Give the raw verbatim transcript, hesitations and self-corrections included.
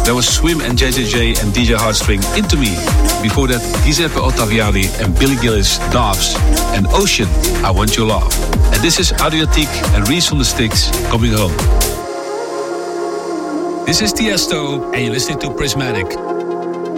That was Swim and J J J and D J Heartstring, Into Me. Before that, Giuseppe Ottaviani and Billy Gillis, Doves, and Ocean, I Want Your Love. And this is Adriatique and Reese on the Sticks, Coming Home. This is Tiesto, and you're listening to Prismatic.